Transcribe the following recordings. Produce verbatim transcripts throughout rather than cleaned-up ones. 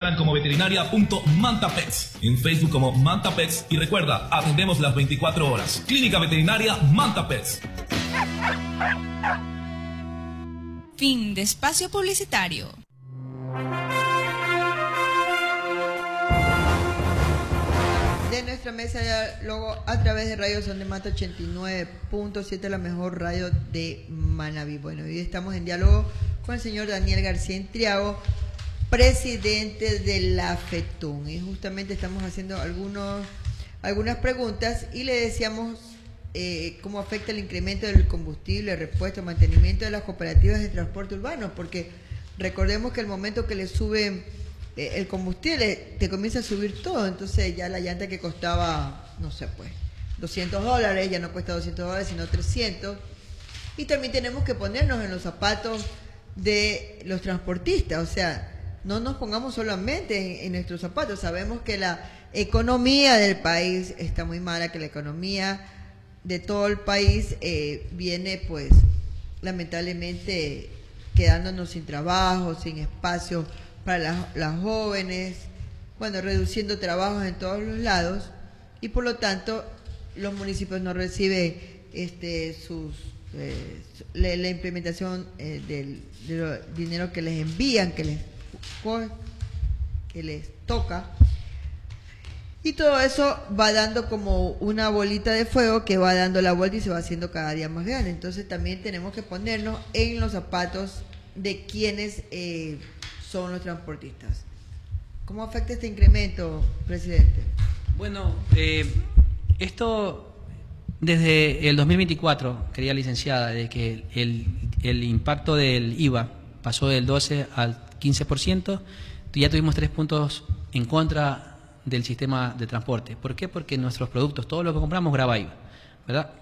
Instagram como veterinaria punto mantapets, en Facebook como Mantapets y recuerda, atendemos las veinticuatro horas. Clínica Veterinaria Mantapets. Fin de espacio publicitario. De nuestra mesa de diálogo a través de Radio Son de Mata ochenta y nueve punto siete, la mejor radio de Manabí. Bueno, hoy estamos en diálogo con el señor Daniel García Intriago, presidente de la FETUN, y justamente estamos haciendo algunos, algunas preguntas y le decíamos eh, cómo afecta el incremento del combustible, repuesto, mantenimiento de las cooperativas de transporte urbano, porque recordemos que el momento que le suben eh, el combustible, te comienza a subir todo, entonces ya la llanta que costaba, no sé, pues, doscientos dólares, ya no cuesta doscientos dólares, sino trescientos, y también tenemos que ponernos en los zapatos de los transportistas, o sea, no nos pongamos solamente en, en nuestros zapatos. Sabemos que la economía del país está muy mala, que la economía de todo el país eh, viene pues lamentablemente quedándonos sin trabajo, sin espacio para las, las jóvenes, bueno, reduciendo trabajos en todos los lados, y por lo tanto los municipios no reciben este sus eh, la, la implementación eh, del, del dinero que les envían, que les que les toca, y todo eso va dando como una bolita de fuego que va dando la vuelta y se va haciendo cada día más grande. Entonces también tenemos que ponernos en los zapatos de quienes eh, son los transportistas. ¿Cómo afecta este incremento, presidente? Bueno, eh, esto desde el dos mil veinticuatro, querida licenciada, de que el, el impacto del I V A pasó del doce al quince por ciento, ya tuvimos tres puntos en contra del sistema de transporte. ¿Por qué? Porque nuestros productos, todo lo que compramos, graba I V A, ¿verdad?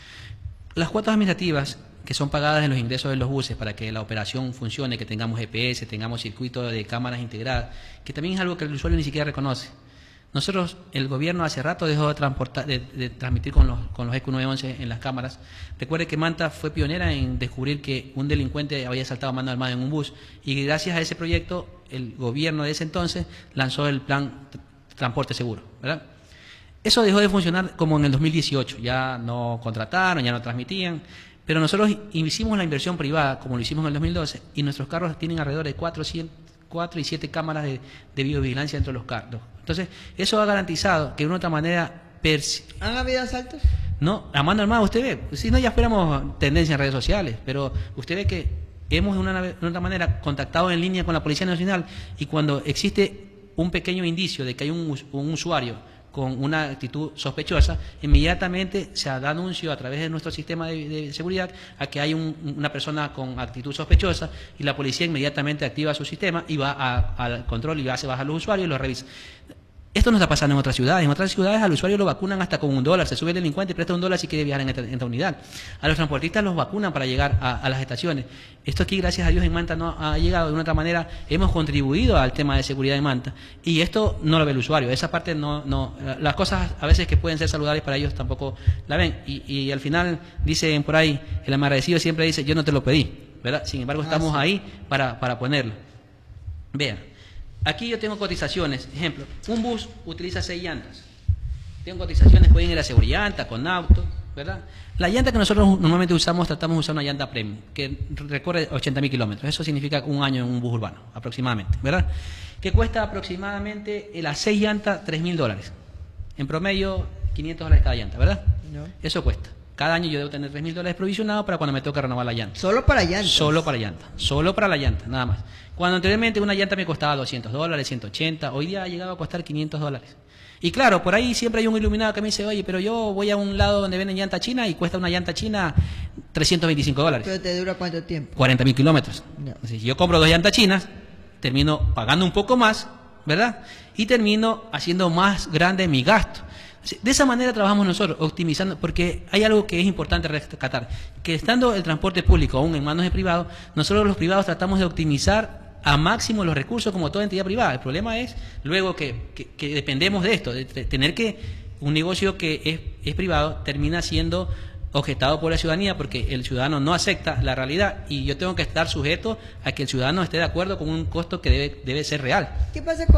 Las cuotas administrativas que son pagadas en los ingresos de los buses para que la operación funcione, que tengamos G P S, tengamos circuito de cámaras integradas, que también es algo que el usuario ni siquiera reconoce. Nosotros, el gobierno hace rato dejó de, transportar, de, de transmitir con los, con los E Q nueve once en las cámaras. Recuerde que Manta fue pionera en descubrir que un delincuente había saltado mano armada en un bus, y gracias a ese proyecto el gobierno de ese entonces lanzó el plan Transporte Seguro, ¿verdad? Eso dejó de funcionar como en el dos mil dieciocho, ya no contrataron, ya no transmitían, pero nosotros hicimos la inversión privada como lo hicimos en el dos mil doce, y nuestros carros tienen alrededor de cuatro y siete cámaras de, de videovigilancia dentro de los carros. Entonces, eso ha garantizado que de una otra manera... ¿Han habido asaltos? No, a mano armada usted ve, si no ya fuéramos tendencia en redes sociales, pero usted ve que hemos de una, de una otra manera contactado en línea con la Policía Nacional, y cuando existe un pequeño indicio de que hay un, un usuario con una actitud sospechosa, inmediatamente se da anuncio a través de nuestro sistema de, de seguridad a que hay un, una persona con actitud sospechosa, y la policía inmediatamente activa su sistema y va a, al control y hace bajar a los usuarios y los revisa. Esto no está pasando en otras ciudades. En otras ciudades al usuario lo vacunan hasta con un dólar. Se sube el delincuente y presta un dólar si quiere viajar en esta, en esta unidad. A los transportistas los vacunan para llegar a, a las estaciones. Esto aquí, gracias a Dios, en Manta no ha llegado. De una otra manera, hemos contribuido al tema de seguridad de Manta. Y esto no lo ve el usuario. Esa parte no, no, las cosas a veces que pueden ser saludables para ellos tampoco la ven. Y, y al final, dicen por ahí, el agradecido siempre dice, yo no te lo pedí, ¿verdad? Sin embargo, estamos ahí para, para ponerlo. Vean. Aquí yo tengo cotizaciones. Ejemplo, un bus utiliza seis llantas. Tengo cotizaciones, pueden ir a Seguridad, con auto, ¿verdad? La llanta que nosotros normalmente usamos, tratamos de usar una llanta premium, que recorre ochenta mil kilómetros. Eso significa un año en un bus urbano, aproximadamente, ¿verdad? Que cuesta aproximadamente las seis llantas tres mil dólares. En promedio, quinientos dólares cada llanta, ¿verdad? No. Eso cuesta. Cada año yo debo tener tres mil dólares provisionados para cuando me toque renovar la llanta. ¿Solo para llantas? Solo para llanta. Solo para la llanta, nada más. Cuando anteriormente una llanta me costaba doscientos dólares, ciento ochenta, hoy día ha llegado a costar quinientos dólares. Y claro, por ahí siempre hay un iluminado que me dice, oye, pero yo voy a un lado donde venden llanta china y cuesta una llanta china trescientos veinticinco dólares. ¿Pero te dura cuánto tiempo? cuarenta mil kilómetros. No. Si yo compro dos llantas chinas, termino pagando un poco más, ¿verdad? Y termino haciendo más grande mi gasto. De esa manera trabajamos nosotros, optimizando, porque hay algo que es importante rescatar, que estando el transporte público aún en manos de privados, nosotros los privados tratamos de optimizar a máximo los recursos como toda entidad privada. El problema es luego que, que, que dependemos de esto, de tener que un negocio que es, es privado termina siendo objetado por la ciudadanía porque el ciudadano no acepta la realidad y yo tengo que estar sujeto a que el ciudadano esté de acuerdo con un costo que debe, debe ser real. ¿Qué pasa con